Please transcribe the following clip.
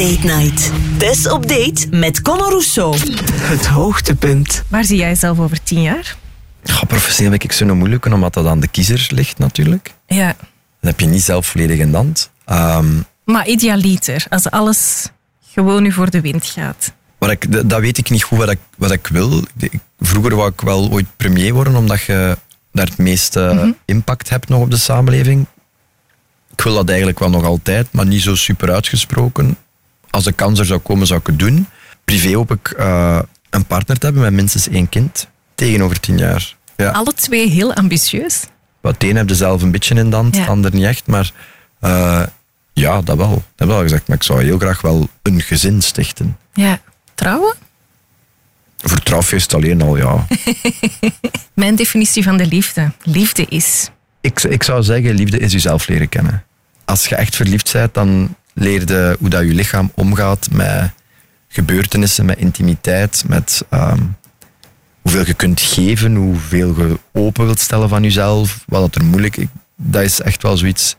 Date Night. Tess op date met Conor Rousseau. Het hoogtepunt. Waar zie jij jezelf over 10 jaar? Professioneel vind ik zo moeilijk, omdat dat aan de kiezer ligt natuurlijk. Ja. Dat heb je niet zelf volledig in de hand. Maar idealiter, als alles gewoon nu voor de wind gaat. Dat weet ik niet goed wat ik wil. Vroeger wou ik wel ooit premier worden, omdat je daar het meeste impact hebt nog op de samenleving. Ik wil dat eigenlijk wel nog altijd, maar niet zo super uitgesproken. Als de kans er zou komen, zou ik het doen. Privé hoop ik een partner te hebben met minstens 1 kind. Tegenover 10 jaar. Ja. Alle 2 heel ambitieus. Het een heb je zelf een beetje in de hand, het ander niet echt. Maar ja, dat wel. Dat heb ik wel gezegd. Maar ik zou heel graag wel een gezin stichten. Ja. Trouwen? Voor trouwfeest alleen al, ja. Mijn definitie van de liefde. Liefde is... Ik zou zeggen, liefde is jezelf leren kennen. Als je echt verliefd bent, dan leer je hoe dat je lichaam omgaat met gebeurtenissen, met intimiteit, met hoeveel je kunt geven, hoeveel je open wilt stellen van jezelf, wat er moeilijk is. Dat is echt wel zoiets...